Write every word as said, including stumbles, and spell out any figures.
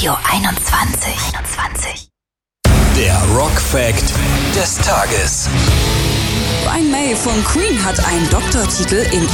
Radio einundzwanzig. einundzwanzig. Der Rock Fact des Tages. Brian May von Queen hat einen Doktortitel in